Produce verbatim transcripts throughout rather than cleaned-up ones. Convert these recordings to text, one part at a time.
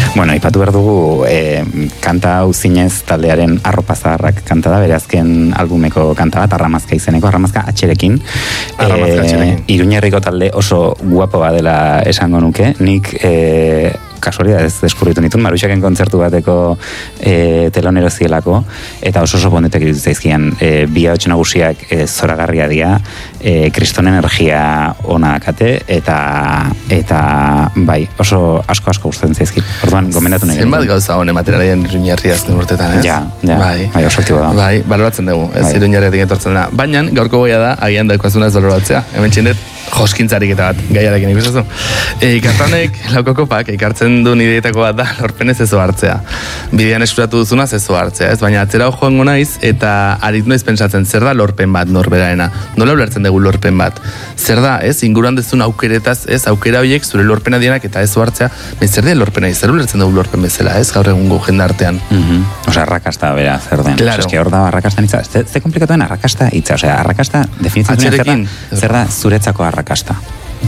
Bueno, ipatu behar dugu, e, kanta hau zinez taldearen Arropa Zaharrak kanta da, bere azken albumeko kanta bat, Arramazka izeneko, Arramazka atxerekin. Arramazka atxerekin. E, Iruñerriko talde oso guapo bat dela esango nuke, nik... E, kasualidad ez deskurritu nitun, Maruixaken kontzertu bateko e, telonero zielako, eta oso oso bondetek iruditzen zaizkian, e, bi ahots nagusiak e, zoragarria dira, e, kriston energia ona dakate, eta eta bai, oso asko asko gustatzen zaizkit. Orduan, gomendatu nahi. Zenbat gauza hone materialien Iruñerri azten urtetan, ez? Ja, ja, bai, bai oso aktibo da. Bai, baloratzen dugu, ez bai. Iruñerriatik etortzen da. Baina, gaurko goia da, agian daukazuna ez baloratzea. Hemen txindet, joskintzarik eta bat, gaiarekin ikusazu. E, Ikartanek, laukokopak, ikartzen du nideetako bat da, lorpenez ezo hartzea. Bidean eskuratu duzunaz ezo hartzea, ez? Baina atzera joango naiz, eta aritu naiz pentsatzen, zer da lorpen bat norberaena? Nola ulertzen dugu lorpen bat? Zer da, ez? Inguruan dezun aukeretaz, ez? Aukera horiek zure lorpena dienak eta ezo hartzea, ben zer da lorpena, zer ulertzen dugu lorpen bezala, ez? Gaur egungo jendartean. Mm-hmm. Osea, arrakasta bera, zer den. Claro. Eske hor da arrakasta hitza. Ze, ze komplikatuen arrakasta hitza, osea, arrakasta definitzen zer da, zer da zuretzako arrakasta.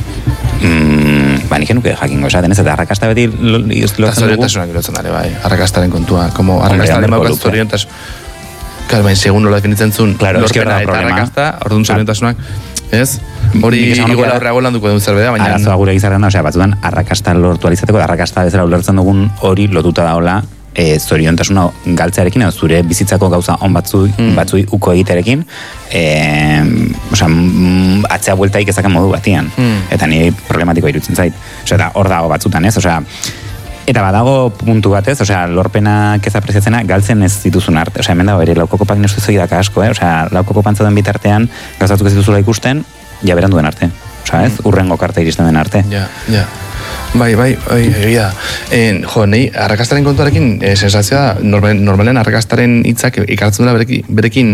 Mm, ba, nik enuke jakingo esaten ez, eta arrakasta beti lortzen dugu. Zoriontasunak irotzen dara, bai, arrakastaren kontua, como arrakastaren maukaz zoriontas. Claro, bain, segun nola definitzen zuen, claro, lorpena eta arrakasta, orduan zoriontasunak, ez? Hori igual aurreago landuko duen zerbeda, baina... Arazoa gure gizarrean da, osea, batzutan arrakasta lortu alizateko, da arrakasta bezala ulertzen dugun hori lotuta daola, e, zoriontasuna galtzearekin, edo zure bizitzako gauza on batzu, mm. batzui uko egitearekin, e, osea, mm, atzea bueltaik ezaken modu batian, mm. eta nire problematiko irutzen zait. Osea, hor dago batzutan, ez? Osea, eta badago puntu batez, osea, lorpenak ez apreziatzena galtzen ez dituzun arte. Osea, hemen dago ere laukokopak nesu zoi daka asko, eh? Osea, laukokopantza den bitartean gauzatuk ez dituzula ikusten, ja berandu den arte. Osea, ez? Urrengo karte iristen den arte. Ja, ja. Bai, bai, bai, egia. En, jo, nahi, arrakastaren kontuarekin, e, sensazioa, normalen, normalen arrakastaren hitzak ikartzen dela berekin, berekin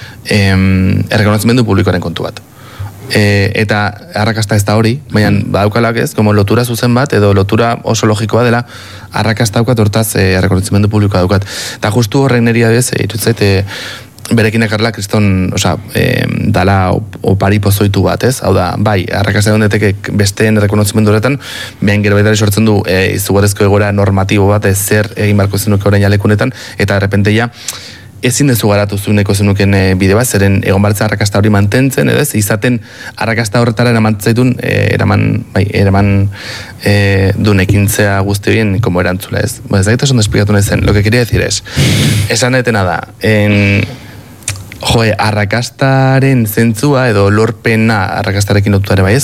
em, errekonozimendu publikoaren kontu bat. E, eta arrakasta ez da hori, baina badaukalak ez, como lotura zuzen bat, edo lotura oso logikoa dela, arrakasta daukat, hortaz e, errekonozimendu publikoa daukat. Eta justu horren niri adez, e, irutzait, e, berekin ekarla kriston, oza, e, dala opari pozoitu bat, ez? Hau da, bai, arrakasta honeteke besteen errekonozimendu horretan, behin gero baitari sortzen du e, izugarrezko egora normatibo bat, ez zer egin barko zenuke orain jalekunetan, eta errepente ja, ezin dezu garatu zuneko zenuken e, bide bat, zeren egon bartzen arrakasta hori mantentzen, edo ez? Izaten arrakasta horretara eraman zaitun, e, eraman, bai, eraman e, dun ekintzea guzti bien, como erantzula, ez? Ba, ez dakit oso esplikatu nahi zen, lo que quería decir es, esan etena da, en... Joe, arrakastaren zentzua edo lorpena arrakastarekin lotuare bai ez,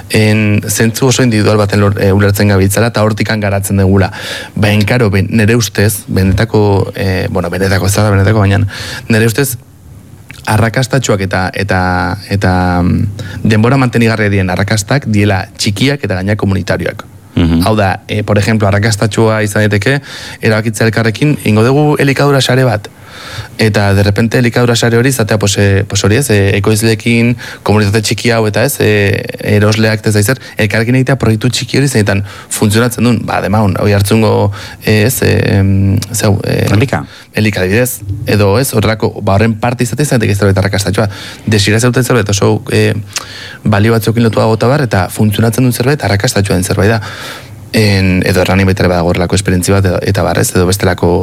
en zentzu oso individual baten lor, e, ulertzen gabitzala eta hortikan garatzen degula. Baina, karo, ben, nere ustez, benetako, e, bueno, benetako ez da, benetako, baina nere ustez, arrakastatxoak eta eta eta denbora mantenigarria dien arrakastak diela txikiak eta gaina komunitarioak. Mm-hmm. Hau da, e, por ejemplo, arrakastatxoa izan daiteke, erabakitza elkarrekin, ingo dugu elikadura sare bat. Eta de repente elikadura sare hori zatea pues, e, pues hori ez, e, ekoizlekin, komunitate txiki hau eta ez, e, erosleak ez daizer, elkarrekin egitea proiektu txiki hori zenetan funtzionatzen duen, ba, demaun, hori hartzungo ez, e, zeu, e, elika. Elika dibidez, edo ez, horrelako, ba, horren parte izatea izatek ez zerbait arrakastatxoa. Desira zeuten zerbait oso e, balio batzukin lotua gota bar, eta funtzionatzen duen zerbait arrakastatxoa den zerbait da. En, edo errani baitare badago horrelako esperientzi bat, edo, eta barrez, edo bestelako...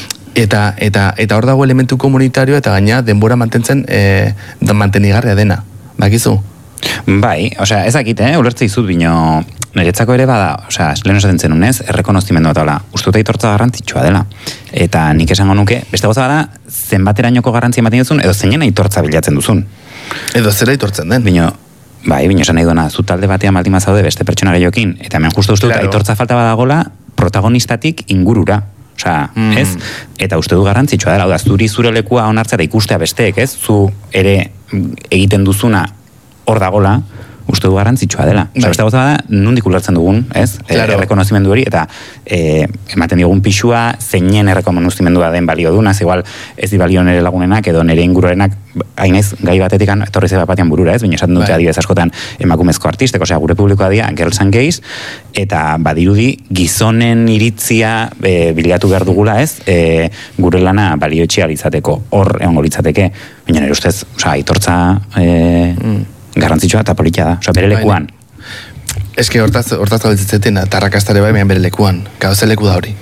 Eta, eta, eta hor dago elementu komunitarioa eta gaina denbora mantentzen e, mantenigarria dena. Bakizu? Bai, osea, ez dakit, eh? Ulertze izut bino niretzako ere bada, osea, lehen esaten zenunez, errekonozimendu bat dela, uste dut aitortza garrantzitsua dela. Eta nik esango nuke, beste goza bada, zenbaterainoko garrantzia ematen duzun, edo zeinen aitortza bilatzen duzun. Edo zera aitortzen den. Bino, bai, bino esan nahi duena, zu talde batean baldin bazaude beste pertsona gehiokin, eta hemen justu uste dut claro. Aitortza falta badagola protagonistatik ingurura. Osea, mm. ez? Eta uste du garrantzitsua dela, hau da, zuri zure lekua onartzea da ikustea besteek, ez? Zu ere egiten duzuna hor dagola, uste du garrantzitsua dela. Osea, beste gauza da, nondik ulertzen dugun, ez? Claro. Errekonozimendu hori, eta e, ematen digun pixua, zeinen errekonozimendua den balio dunaz, igual ez di balio nere lagunenak, edo nere ingururenak, hainez, gai batetik etorri zeba batean burura, ez? Baina esaten dute adibidez askotan emakumezko artistek, osea, gure publikoa dira, girls and gays, eta badirudi gizonen iritzia e, bilatu behar dugula, ez? E, gure lana balio etxeal izateko, hor egongo litzateke, baina nire ustez, osea, aitortza... E, mm. garrantzitsua eta politia da, oza, bere lekuan. Eske hortaz, hortaz gabiltzetzen, eta arrakastare bai, bere lekuan, gauze leku da hori.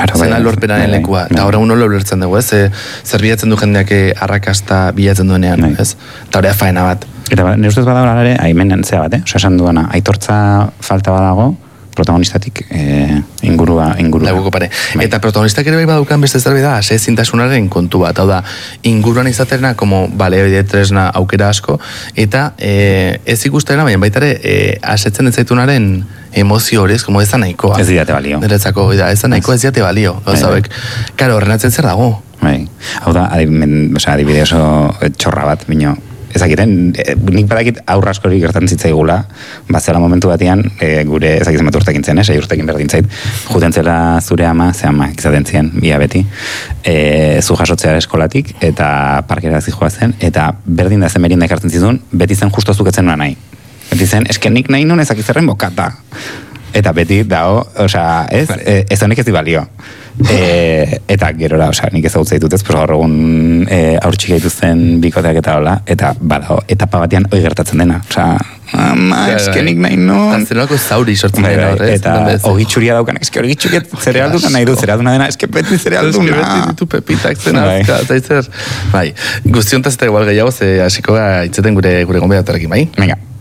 Claro, zena bai, lorpenaren bai, lekua. bai. Eta horra uno ulertzen dugu, ez? E, zer bilatzen du jendeak arrakasta bilatzen duenean, Bai. ez? Eta hori faena bat. Eta ba, nire ustez badagoela ere, aimen zea bat, eh? Osa, esan duena, aitortza falta badago, protagonistatik eh, ingurua, ingurua. Laguko pare. Bai. Eta protagonistak ere bai badaukan beste zerbait da, ase ezintasunaren kontu bat. Hau da, inguruan izaterena, como, bale, oide, tresna aukera asko, eta e, ez ikustena, baina baita ere, e, asetzen ez zaitunaren emozio hori, ez, como ez da nahikoa. Ez didate balio. Niretzako, da, ez da nahikoa, ez didate balio. Gauza Bai, bai. hauek. Karo, horrenatzen zer dago. Bai. Hau da, adibide, oza, adibide oso txorra bat, bino, ezakiten, e, nik badakit aurra askori gertan zitzaigula, bazela momentu batean, e, gure ezakitzen bat urtekin zen, eh, sei urtekin berdin zait, juten zela zure ama, ze ama, izaten zien, bia beti, e, zu jasotzeara eskolatik, eta parkera zijoa zen, eta berdin da zen merienda ekartzen zizun, beti zen justo zuketzen nua nahi. Beti zen, eske nik nahi nun ezakizerren bokata. Eta beti dao, osea, ez, e, ez honek ez di balio. E, eta gerora, osea, nik ez hau zaitut ez, pues gaur egun e, aurtxik dituzten bikoteak eta hola, eta badao, etapa batean hoi gertatzen dena. Osea, ama, eske nik nahi nun. Eta zenolako zauri sortzen Bai, dena bai, horrez. eta ogitxuria daukan, eske ogitxuriet zerealduna nahi du, zerealduna dena, eske beti zerealduna. Eske beti ditu pepitak zena, Bai. eta zer. Bai, guztiontaz eta igual gehiago, ze hasiko ga itzeten gure, gure gonbidatarekin, bai? Venga.